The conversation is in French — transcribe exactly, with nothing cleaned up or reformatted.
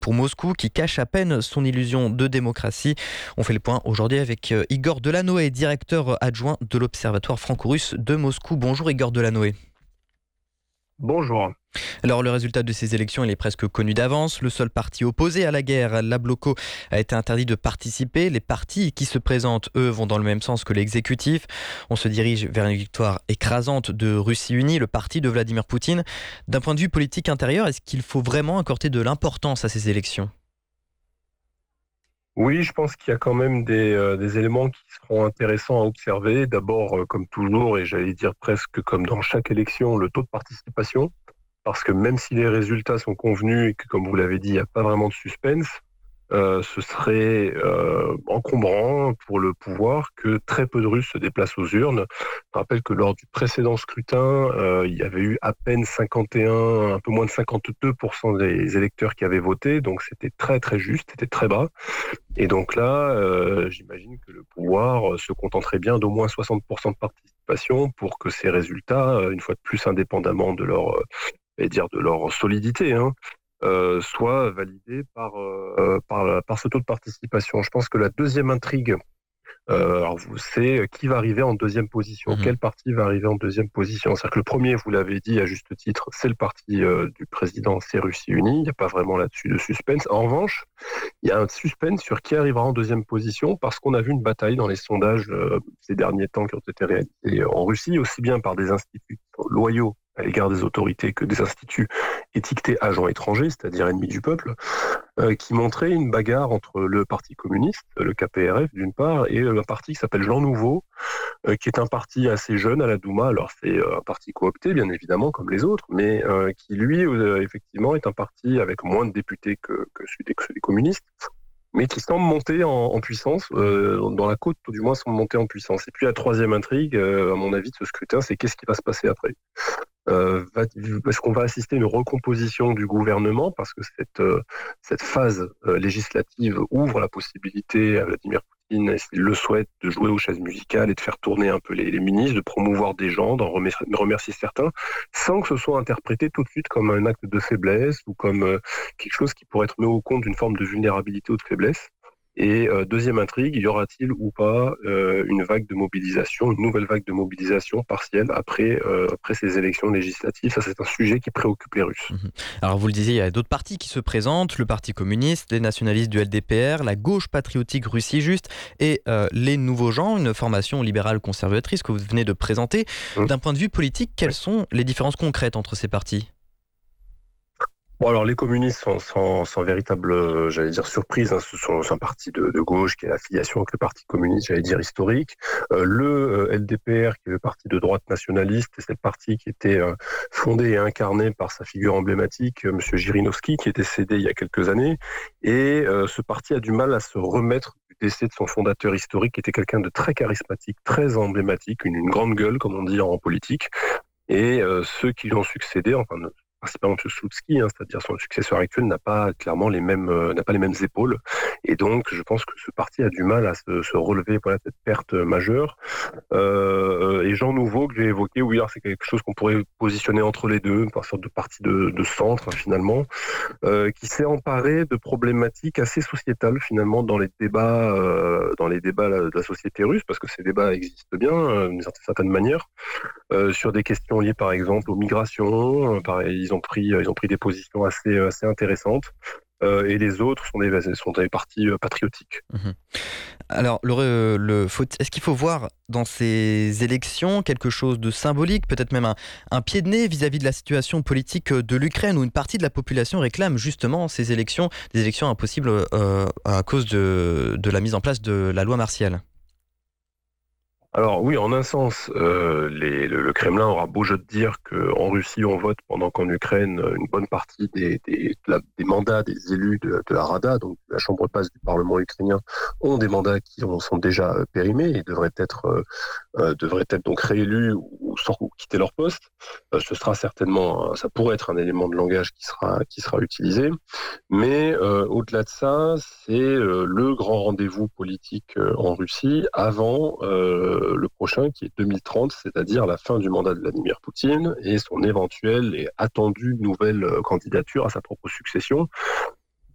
pour Moscou qui cache à peine son illusion de démocratie. On fait le point aujourd'hui avec Igor Delanoë, directeur adjoint de l'Observatoire franco-russe de Moscou. Bonjour Igor Delanoë. Bonjour. Alors le résultat de ces élections, il est presque connu d'avance. Le seul parti opposé à la guerre, l'Abloko, a été interdit de participer. Les partis qui se présentent, eux, vont dans le même sens que l'exécutif. On se dirige vers une victoire écrasante de Russie unie, le parti de Vladimir Poutine. D'un point de vue politique intérieur, est-ce qu'il faut vraiment accorder de l'importance à ces élections ? Oui, je pense qu'il y a quand même des, euh, des éléments qui seront intéressants à observer. D'abord, euh, comme toujours, et j'allais dire presque comme dans chaque élection, le taux de participation. Parce que même si les résultats sont convenus et que, comme vous l'avez dit, il n'y a pas vraiment de suspense, euh, ce serait euh, encombrant pour le pouvoir que très peu de Russes se déplacent aux urnes. Je rappelle que lors du précédent scrutin, euh, il y avait eu à peine cinquante et un, un peu moins de cinquante-deux pour cent des électeurs qui avaient voté, donc c'était très très juste, c'était très bas. Et donc là, euh, j'imagine que le pouvoir se contenterait bien d'au moins soixante pour cent de participation pour que ces résultats, une fois de plus indépendamment de leur, et dire de leur solidité, hein, euh, soient validés par, euh, par, par ce taux de participation. Je pense que la deuxième intrigue, euh, alors vous, c'est qui va arriver en deuxième position, Mmh. quel parti va arriver en deuxième position. C'est-à-dire que le premier, vous l'avez dit à juste titre, c'est le parti euh, du président, c'est Russie unie, il n'y a pas vraiment là-dessus de suspense. En revanche, il y a un suspense sur qui arrivera en deuxième position parce qu'on a vu une bataille dans les sondages euh, ces derniers temps qui ont été réalisés en Russie, aussi bien par des instituts loyaux à l'égard des autorités que des instituts étiquetés agents étrangers, c'est-à-dire ennemis du peuple, euh, qui montraient une bagarre entre le Parti communiste, le K P R F d'une part, et un parti qui s'appelle Jean Nouveau, euh, qui est un parti assez jeune à la Douma. Alors c'est euh, un parti coopté, bien évidemment, comme les autres, mais euh, qui, lui, euh, effectivement, est un parti avec moins de députés que, que celui des, que ceux des communistes, mais qui semble monter en, en puissance, euh, dans la côte, tout du moins, semble monter en puissance. Et puis la troisième intrigue, euh, à mon avis, de ce scrutin, c'est qu'est-ce qui va se passer après. Euh, va, est-ce qu'on va assister à une recomposition du gouvernement parce que cette, euh, cette phase euh, législative ouvre la possibilité à Vladimir Poutine, s'il le souhaite, de jouer aux chaises musicales et de faire tourner un peu les, les ministres, de promouvoir des gens, d'en remercier, de remercier certains, sans que ce soit interprété tout de suite comme un acte de faiblesse ou comme euh, quelque chose qui pourrait être mis au compte d'une forme de vulnérabilité ou de faiblesse. Et euh, deuxième intrigue, y aura-t-il ou pas euh, une vague de mobilisation, une nouvelle vague de mobilisation partielle après, euh, après ces élections législatives? Ça, c'est un sujet qui préoccupe les Russes. Mmh. Alors vous le disiez, il y a d'autres partis qui se présentent, le Parti communiste, les nationalistes du L D P R, la gauche patriotique Russie Juste et euh, les Nouveaux Gens, une formation libérale conservatrice que vous venez de présenter. Hum. D'un point de vue politique, quelles Ouais. sont les différences concrètes entre ces partis ? Bon, alors les communistes sont sans, sans véritable, euh, j'allais dire, surprise, hein, ce sont c'est un parti de, de gauche qui a l'affiliation avec le Parti communiste, j'allais dire, historique. Euh, le euh, L D P R, qui est le parti de droite nationaliste, c'est le parti qui était euh, fondé et incarné par sa figure emblématique, euh, M. Jirinovski, qui est décédé il y a quelques années. Et euh, ce parti a du mal à se remettre du décès de son fondateur historique, qui était quelqu'un de très charismatique, très emblématique, une, une grande gueule, comme on dit en politique. Et euh, ceux qui lui ont succédé, enfin, principalement M. Sloutski, hein, c'est-à-dire son successeur actuel, n'a pas clairement les mêmes, euh, n'a pas les mêmes épaules. Et donc, je pense que ce parti a du mal à se, se relever voilà, cette perte majeure. Euh, et Jean Nouveau, que j'ai évoqué, oui, alors c'est quelque chose qu'on pourrait positionner entre les deux, une sorte de parti de, de centre, finalement, euh, qui s'est emparé de problématiques assez sociétales, finalement, dans les débats, euh, dans les débats de la société russe, parce que ces débats existent bien, euh, d'une certaine manière. Euh, sur des questions liées par exemple aux migrations, euh, pareil, ils ont pris ils ont pris des positions assez assez intéressantes. Euh, et les autres sont des sont des partis euh, patriotiques. Mmh. Alors, le, le, faut, est-ce qu'il faut voir dans ces élections quelque chose de symbolique, peut-être même un, un pied de nez vis-à-vis de la situation politique de l'Ukraine, où une partie de la population réclame justement ces élections, des élections impossibles euh, à cause de, de la mise en place de la loi martiale? Alors oui, en un sens, euh, les, le, le Kremlin aura beau jeu de dire qu'en Russie on vote pendant qu'en Ukraine une bonne partie des, des, de la, des mandats des élus de, de la Rada, donc la chambre basse du Parlement ukrainien, ont des mandats qui ont, sont déjà euh, périmés et devraient être, euh, euh, devraient être donc réélus ou, ou, ou quitter leur poste. Euh, ce sera certainement, ça pourrait être un élément de langage qui sera, qui sera utilisé. Mais euh, au-delà de ça, c'est euh, le grand rendez-vous politique euh, en Russie avant euh, le prochain qui est deux mille trente, c'est-à-dire la fin du mandat de Vladimir Poutine et son éventuelle et attendue nouvelle euh, candidature à sa propre succession.